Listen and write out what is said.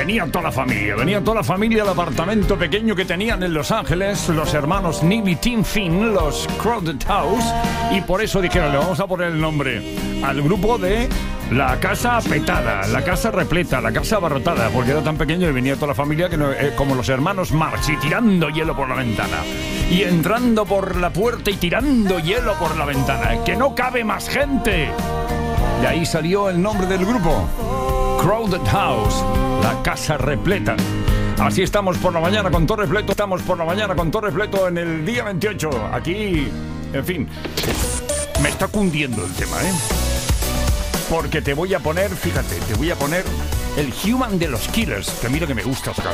venía toda la familia al apartamento pequeño que tenían en Los Ángeles, los hermanos Neil y Tim Finn, los Crowded House, y por eso dijeron, le vamos a poner el nombre al grupo de La Casa Petada, La Casa Repleta, La Casa Abarrotada, porque era tan pequeño y venía toda la familia que no, como los hermanos Marx, y tirando hielo por la ventana, y entrando por la puerta y tirando hielo por la ventana, que no cabe más gente. De ahí salió el nombre del grupo, Crowded House, La Casa Repleta. Así estamos por la mañana con todo repleto, en el día 28. Aquí, en fin, me está cundiendo el tema, porque te voy a poner, fíjate, el Human de los Killers, que mira que me gusta esa canción.